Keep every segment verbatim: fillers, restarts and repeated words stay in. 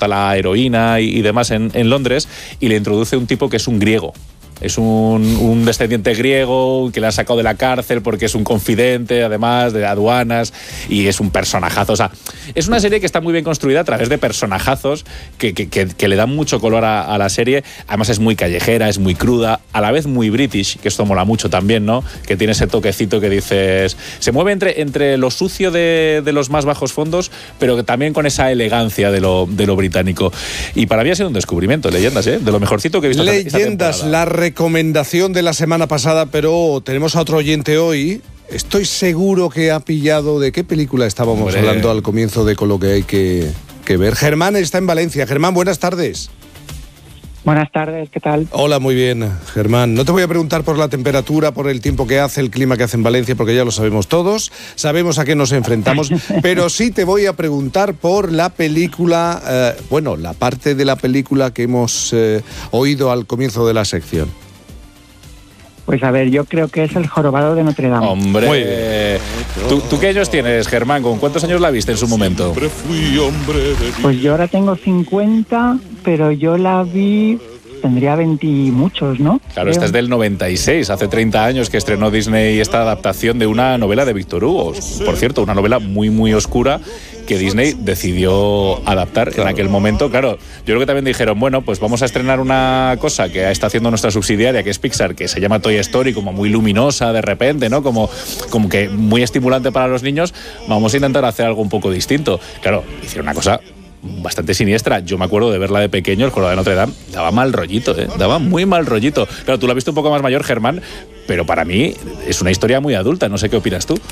está la heroína y, y demás en, en Londres, y le introduce un tipo que es un griego. Es un, un descendiente griego que le han sacado de la cárcel porque es un confidente, además, de aduanas, y es un personajazo. O sea, es una serie que está muy bien construida a través de personajazos que, que, que, que le dan mucho color a, a la serie. Además es muy callejera, es muy cruda, a la vez muy british, que esto mola mucho también, ¿no? Que tiene ese toquecito que dices... Se mueve entre, entre lo sucio de, de los más bajos fondos, pero que también con esa elegancia de lo, de lo británico. Y para mí ha sido un descubrimiento, Leyendas, ¿eh? De lo mejorcito que he visto esta, Leyendas, esta la recomendación de la semana pasada, pero tenemos a otro oyente hoy. Estoy seguro que ha pillado de qué película estábamos Hombre. hablando al comienzo de con lo que hay que, que ver. Germán está en Valencia. Germán, buenas tardes. Buenas tardes, ¿qué tal? Hola, muy bien, Germán. No te voy a preguntar por la temperatura, por el tiempo que hace, el clima que hace en Valencia, porque ya lo sabemos todos, sabemos a qué nos enfrentamos, pero sí te voy a preguntar por la película, eh, bueno, la parte de la película que hemos eh, oído al comienzo de la sección. Pues a ver, yo creo que es El jorobado de Notre Dame. Hombre, Muy bien. ¿Tú, ¿Tú qué años tienes, Germán? ¿Con cuántos años la viste en su momento? Pues yo ahora tengo cincuenta, pero yo la vi... Tendría veinte y muchos, ¿no? Claro, esta es del noventa y seis, hace treinta años que estrenó Disney esta adaptación de una novela de Víctor Hugo. Por cierto, una novela muy, muy oscura que Disney decidió adaptar claro. en aquel momento. Claro, yo creo que también dijeron, bueno, pues vamos a estrenar una cosa que está haciendo nuestra subsidiaria, que es Pixar, que se llama Toy Story, como muy luminosa de repente, ¿no? Como, como que muy estimulante para los niños. Vamos a intentar hacer algo un poco distinto. Claro, hicieron una cosa bastante siniestra. Yo me acuerdo de verla de pequeño, El jorobado de Notre Dame, daba mal rollito, ¿eh? Daba muy mal rollito. Claro, tú la has visto un poco más mayor, Germán, pero para mí es una historia muy adulta. No sé qué opinas tú.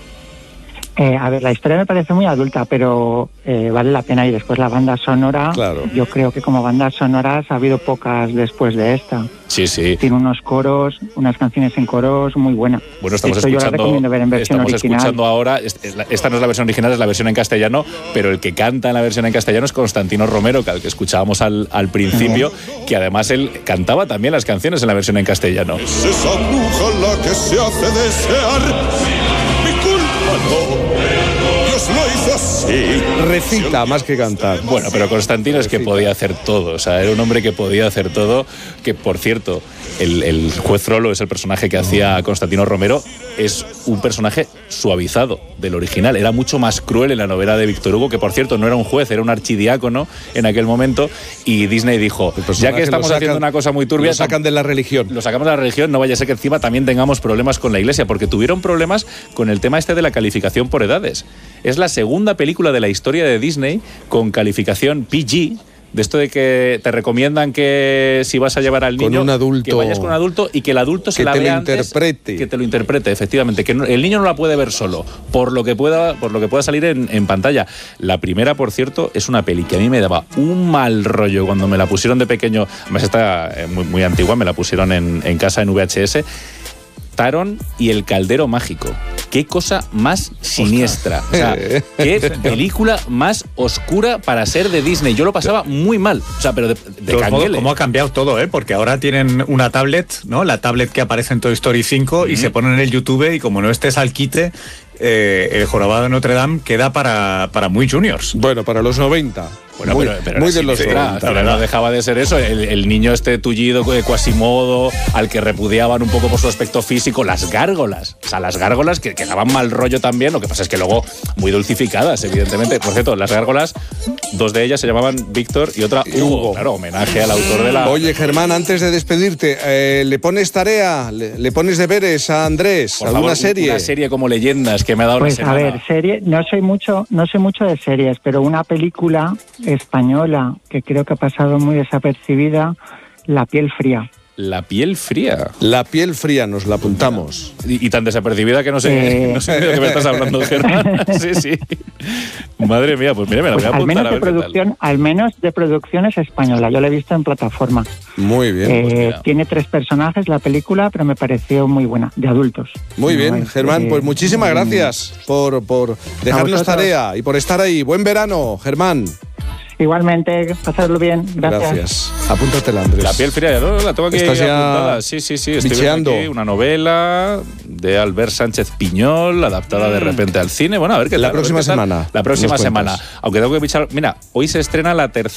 Eh, a ver, la historia me parece muy adulta, pero eh, vale la pena. Y después la banda sonora, claro. Yo creo que como bandas sonoras ha habido pocas después de esta. Sí, sí. Tiene unos coros, unas canciones en coros muy buenas. Bueno, estamos Esto escuchando, yo la recomiendo ver en versión estamos original. escuchando ahora, esta no es la versión original, es la versión en castellano, pero el que canta en la versión en castellano es Constantino Romero, que al que escuchábamos al, al principio, uh-huh. que además él cantaba también las canciones en la versión en castellano. Es esa bruja la que se hace desear, mi culpa no. Lo hizo así. Recita más que cantar. Bueno, pero Constantino es que podía hacer todo. O sea, era un hombre que podía hacer todo. Que, por cierto, el, el juez Frollo es el personaje que hacía Constantino Romero. Es un personaje suavizado del original. Era mucho más cruel en la novela de Víctor Hugo, que, por cierto, no era un juez, era un archidiácono en aquel momento. Y Disney dijo, ya que estamos sacan, haciendo una cosa muy turbia... Lo sacan de la religión. Lo sacamos de la religión, no vaya a ser que encima también tengamos problemas con la Iglesia, porque tuvieron problemas con el tema este de la calificación por edades. Es la segunda película de la historia de Disney con calificación P G, de esto de que te recomiendan que si vas a llevar al niño, con un adulto, que vayas con un adulto y que el adulto se la vea antes, que te lo interprete, efectivamente, que no, el niño no la puede ver solo, por lo que pueda, por lo que pueda salir en, en pantalla. La primera, por cierto, es una peli que a mí me daba un mal rollo cuando me la pusieron de pequeño. Además está muy, muy antigua, me la pusieron en, en casa en V H S. Taron y el caldero mágico. Qué cosa más siniestra. O sea, qué película más oscura para ser de Disney. Yo lo pasaba muy mal. O sea, pero de, de canguele. Cómo ha cambiado todo, ¿eh? Porque ahora tienen una tablet, ¿no? La tablet que aparece en Toy Story cinco mm-hmm. y se ponen en el YouTube y como no estés al quite, eh, El jorobado de Notre Dame queda para, para muy juniors. Bueno, para los noventa. Bueno, muy, pero, pero muy de los noventa, pero no dejaba de ser eso. El, el niño este tullido de Quasimodo, al que repudiaban un poco por su aspecto físico, las gárgolas. O sea, las gárgolas que, que daban mal rollo también. Lo que pasa es que luego muy dulcificadas, evidentemente. Por cierto, las gárgolas, dos de ellas se llamaban Víctor y otra Hugo. Hugo. Claro, homenaje al autor de la... Oye, Germán, antes de despedirte, eh, ¿le pones tarea, le, le pones deberes a Andrés? Por ¿Alguna favor, serie? Una serie como Leyendas que me ha dado pues, la semana. A ver, serie, no soy mucho, no sé mucho de series, pero una película española que creo que ha pasado muy desapercibida, La piel fría. La piel fría. La piel fría, nos la apuntamos. Y, y tan desapercibida que no sé, eh... no sé de qué me estás hablando, Germán. Sí, sí. Madre mía, pues mira, me la voy a apuntar. Al menos, a ver de producción, al menos de producción es española, yo la he visto en plataforma. Muy bien. Eh, pues tiene tres personajes la película, pero me pareció muy buena, de adultos. Muy no, bien, Germán, eh, pues muchísimas gracias por, por dejarnos tarea y por estar ahí. Buen verano, Germán. Igualmente, pasadlo bien. Gracias. Gracias. Apúntatela, Andrés. La piel fría, ¿no? La tengo aquí Estás apuntada. Sí, sí, sí. Estoy viendo aquí una novela de Albert Sánchez Piñol, adaptada de repente al cine. Bueno, a ver qué tal. La próxima semana. semana. La próxima semana. Aunque tengo que pichar... Mira, hoy se estrena la tercera